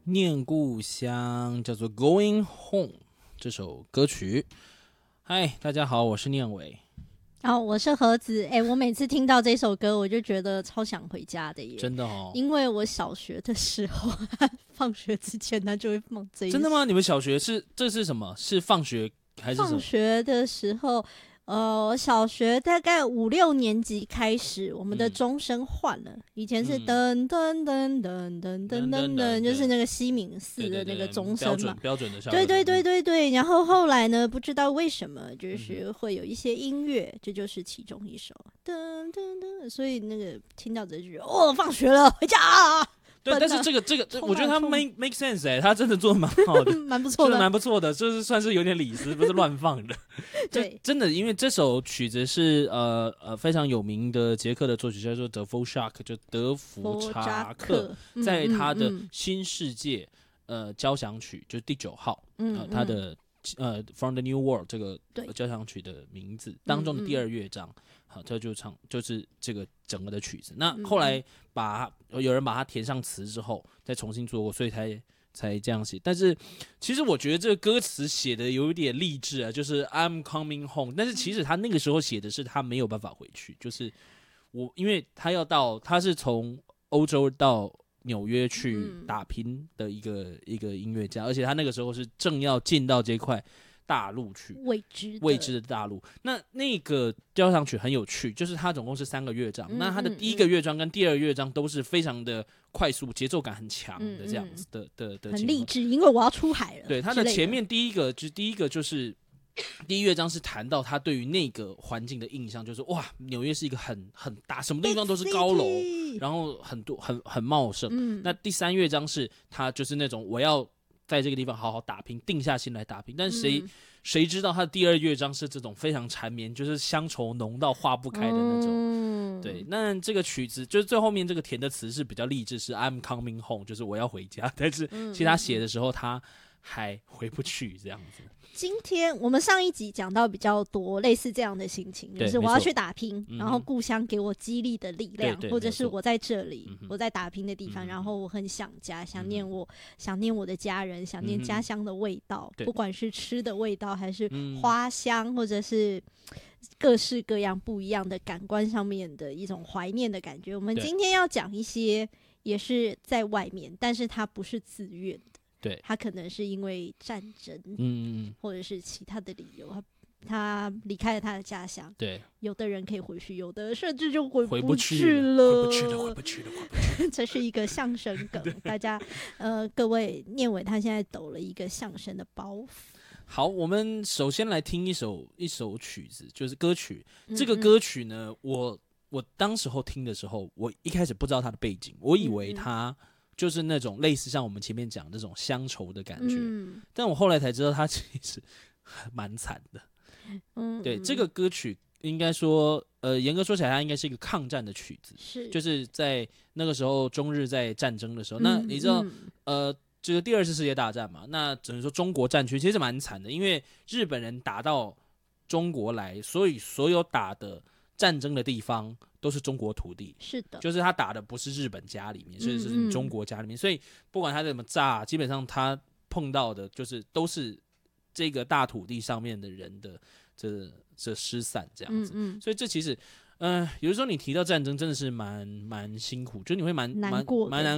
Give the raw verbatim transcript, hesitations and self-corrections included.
念故乡，叫做《Going Home》这首歌曲。嗨，大家好，我是念伟。 哦，我是盒子。哎、欸，我每次听到这首歌，我就觉得超想回家的耶。 真的哦， 因为我小学的时候，放学之前他就会放这一首。 真的吗？你们小学是这是什么？是放学还是什么？ 放学的时候，呃，小学大概五六年级开始，我们的钟声换了。嗯、以前是噔噔噔噔噔噔噔噔，就是那个西敏寺的那个钟声嘛， 标准的。 对对对对对。然后后来呢，不知道为什么，就是会有一些音乐，嗯、这就是其中一首噔噔噔。所以那个听到这句，哦，放学了，回家啊！ 对，但是这个这个，我觉得他 make make sense 哎、欸，他真的做的蛮好的， 蛮不错的， 蛮不错的，就是算是有点理思，不是乱放的。对，真的，因为这首曲子是呃呃非常有名的捷克的作曲家，叫做德弗查克，就德弗查克，在他的《新世界》呃交响曲，就是第九号，嗯、呃，他的呃 From the New World 这个交响曲的名字当中的第二乐章。好，他就唱就是这个整个的曲子。那后来把有人把它填上词之后，再重新做过，所以才才这样写。但是其实我觉得这个歌词写的有一点励志啊，就是 I'm coming home。但是其实他那个时候写的是他没有办法回去，就是我因为他要到他是从欧洲到纽约去打拼的一个、嗯、一个音乐家，而且他那个时候是正要进到这块大陆去， 未知未知的大陆。那那个交响曲很有趣，就是它总共是三个乐章、嗯、那它的第一个乐章跟第二个乐章都是非常的快速，节奏感很强的这样子的、嗯嗯、的的很励志，因为我要出海了。 对，它的前面第一个就第一个就是第一乐章是谈到他对于那个环境的印象，就是哇，纽约是一个很很大，什么地方都是高楼，然后很多很很茂盛、嗯、那第三乐章是他就是那种我要在这个地方好好打拼，定下心来打拼。但谁、嗯、谁知道他的第二乐章是这种非常缠绵，就是乡愁浓到化不开的那种。嗯、对，那这个曲子就是最后面这个填的词是比较励志，是 I'm coming home， 就是我要回家。但是其实他写的时候他还回不去这样子。 今天我们上一集讲到比较多类似这样的心情，就是我要去打拼，然后故乡给我激励的力量，或者是我在这里、嗯、我在打拼的地方、嗯、然后我很想家，想念我、嗯、想念我的家人，想念家乡的味道、嗯、不管是吃的味道还是花香、嗯、或者是各式各样不一样的感官上面的一种怀念的感觉。我们今天要讲一些也是在外面，但是它不是自愿的，对，他可能是因为战争，嗯，或者是其他的理由，他他离开了他的家乡。对，有的人可以回去，有的甚至就回不去了， 回不去了，回不去了，回不去了。 这是一个相声梗，大家呃，各位念伟他现在抖了一个相声的包袱。 好，我们首先来听一首一首曲子，就是歌曲。嗯嗯，这个歌曲呢，我我当时候听的时候，我一开始不知道它的背景，我以为它、嗯嗯就是那种类似像我们前面讲的这种乡愁的感觉、嗯、但我后来才知道它其实蛮惨的。嗯，对，这个歌曲应该说呃，严格说起来它应该是一个抗战的曲子，是就是在那个时候中日在战争的时候、嗯、那你知道、嗯、呃，这个第二次世界大战嘛，那只能说中国战区其实蛮惨的，因为日本人打到中国来，所以所有打的战争的地方都是中国土地，是的，就是他打的不是日本家里面，是是中国家里面，嗯嗯，所以不管他怎么炸，基本上他碰到的就是都是这个大土地上面的人的这这失散这样子，嗯嗯，所以这其实，呃，有的时候你提到战争真的是蛮蛮辛苦，就你会蛮难过蛮难。